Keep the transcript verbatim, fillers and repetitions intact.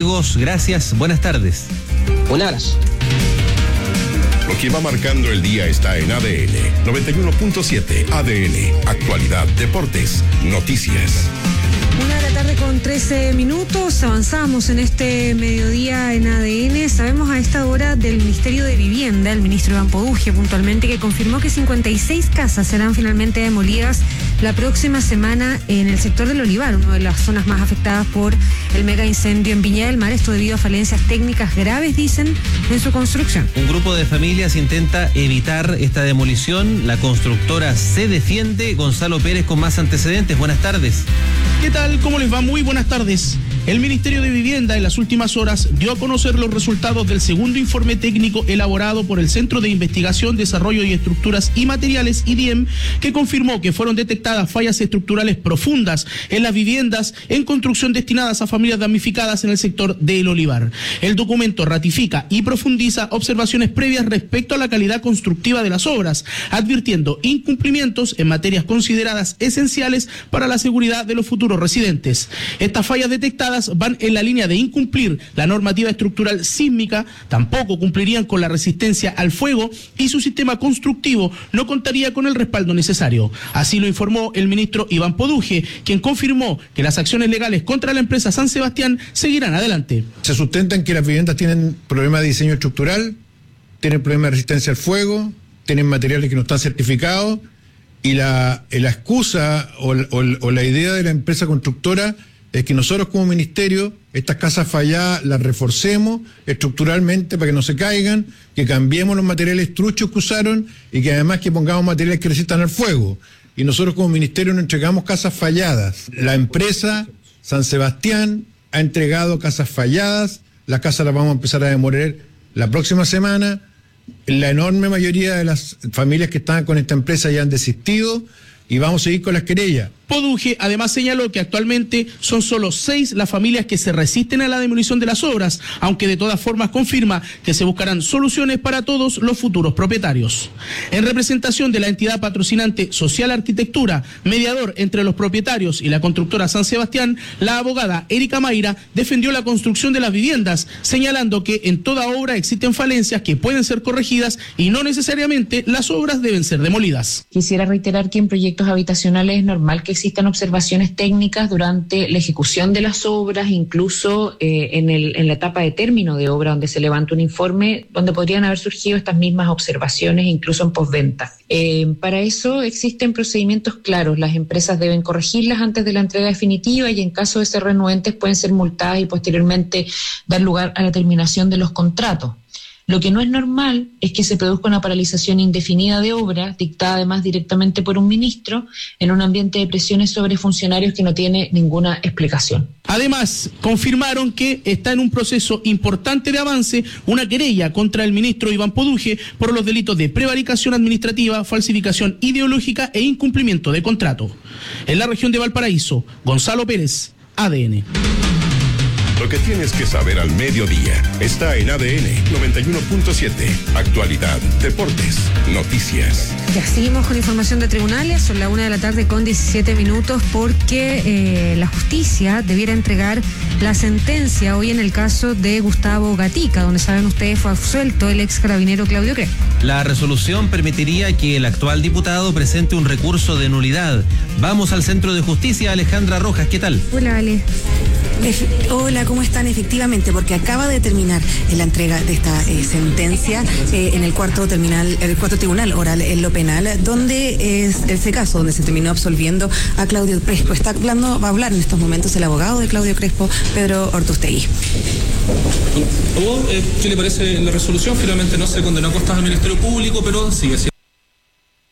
amigos, gracias, buenas tardes. Un abrazo. Lo que va marcando el día está en A D N noventa y uno punto siete. A D N, actualidad, deportes, noticias. Una de la tarde con trece minutos, avanzamos en este mediodía en A D N. Sabemos a esta hora del Ministerio de Vivienda, el ministro Iván Poduje puntualmente, que confirmó que cincuenta y seis casas serán finalmente demolidas la próxima semana en el sector del Olivar, una de las zonas más afectadas por el mega incendio en Viña del Mar. Esto debido a falencias técnicas graves, dicen, en su construcción. Un grupo de familias intenta evitar esta demolición. La constructora se defiende. Gonzalo Pérez con más antecedentes. Buenas tardes. ¿Qué tal? ¿Cómo les va? Muy buenas tardes. El Ministerio de Vivienda en las últimas horas dio a conocer los resultados del segundo informe técnico elaborado por el Centro de Investigación, Desarrollo y Estructuras y Materiales, I D I E M, que confirmó que fueron detectadas fallas estructurales profundas en las viviendas en construcción destinadas a familias damnificadas en el sector del Olivar. El documento ratifica y profundiza observaciones previas respecto a la calidad constructiva de las obras, advirtiendo incumplimientos en materias consideradas esenciales para la seguridad de los futuros residentes. Estas fallas detectadas van en la línea de incumplir la normativa estructural sísmica, tampoco cumplirían con la resistencia al fuego y su sistema constructivo no contaría con el respaldo necesario. Así lo informó el ministro Iván Poduje, quien confirmó que las acciones legales contra la empresa San Sebastián seguirán adelante. Se sustentan que las viviendas tienen problemas de diseño estructural, tienen problemas de resistencia al fuego, tienen materiales que no están certificados y la, la excusa o, o, o la idea de la empresa constructora es que nosotros como ministerio estas casas falladas las reforcemos estructuralmente para que no se caigan, que cambiemos los materiales truchos que usaron y que además que pongamos materiales que resistan al fuego. Y nosotros como ministerio no entregamos casas falladas. La empresa San Sebastián ha entregado casas falladas, las casas las vamos a empezar a demoler la próxima semana. La enorme mayoría de las familias que estaban con esta empresa ya han desistido y vamos a seguir con las querellas. Poduje además señaló que actualmente son solo seis las familias que se resisten a la demolición de las obras, aunque de todas formas confirma que se buscarán soluciones para todos los futuros propietarios. En representación de la entidad patrocinante Social Arquitectura, mediador entre los propietarios y la constructora San Sebastián, la abogada Erika Mayra defendió la construcción de las viviendas, señalando que en toda obra existen falencias que pueden ser corregidas y no necesariamente las obras deben ser demolidas. Quisiera reiterar que en proyectos habitacionales es normal que existan observaciones técnicas durante la ejecución de las obras, incluso eh, en, el, en la etapa de término de obra, donde se levanta un informe, donde podrían haber surgido estas mismas observaciones, incluso en postventa. Eh, para eso existen procedimientos claros. Las empresas deben corregirlas antes de la entrega definitiva y en caso de ser renuentes pueden ser multadas y posteriormente dar lugar a la terminación de los contratos. Lo que no es normal es que se produzca una paralización indefinida de obra, dictada además directamente por un ministro, en un ambiente de presiones sobre funcionarios que no tiene ninguna explicación. Además, confirmaron que está en un proceso importante de avance una querella contra el ministro Iván Poduje por los delitos de prevaricación administrativa, falsificación ideológica e incumplimiento de contrato. En la región de Valparaíso, Gonzalo Pérez, A D N. Lo que tienes que saber al mediodía está en A D N noventa y uno punto siete. Actualidad, deportes, noticias. Ya seguimos con información de tribunales. Son la una de la tarde con diecisiete minutos porque eh, la justicia debiera entregar la sentencia hoy en el caso de Gustavo Gatica, donde saben ustedes fue absuelto el ex carabinero Claudio Crespo. La resolución permitiría que el actual diputado presente un recurso de nulidad. Vamos al Centro de Justicia. Alejandra Rojas, ¿qué tal? Hola, Ale. Hola, ¿cómo están? Efectivamente, porque acaba de terminar la entrega de esta eh, sentencia eh, en el cuarto terminal, el cuarto tribunal oral en lo penal, donde es ese caso donde se terminó absolviendo a Claudio Crespo. Está hablando, va a hablar en estos momentos el abogado de Claudio Crespo, Pedro Ortustegui. ¿Qué le parece la resolución? Finalmente no se condenó a costas al Ministerio Público, pero sigue siendo